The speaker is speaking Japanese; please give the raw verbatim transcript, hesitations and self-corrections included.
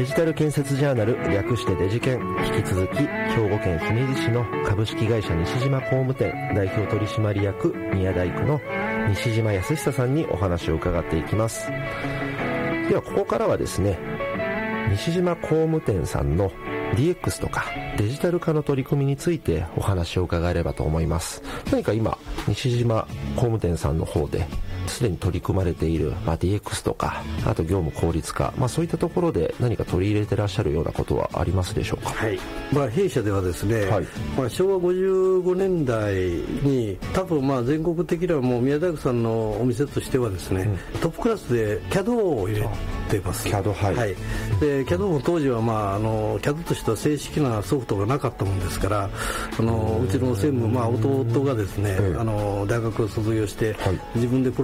ジタル建設ジャーナル略してデジケン、引き続き兵庫県姫路市の株式会社西島工務店代表取締役宮大工の西島康久さんにお話を伺っていきます。ではここからはですね、西島工務店さんの ディーエックス とかデジタル化の取り組みについてお話を伺えればと思います。何か今西島工務店さんの方ですでに取り組まれている、まあ、ディーエックス とかあと業務効率化、まあ、そういったところで何か取り入れてらっしゃるようなことはありますでしょうか。 はい、まあ、弊社ではですね、はい、まあ、しょうわごじゅうごねんだいに多分まあ全国的にはもう宮大工さんのお店としてはですね、うん、トップクラスで キャド を入れています。 キャド、はい、はい、 で キャド も当時は、まあ、あの キャド としては正式なソフトがなかったもんですから、あのうちの専務、まあ、弟がですね、あの大学を卒業して、はい、自分でプロ